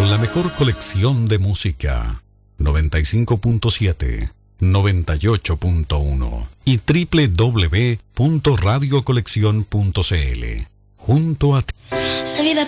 con la mejor colección de música. 95.7, 98.1 y www.radiocoleccion.cl. Junto a ti. La vida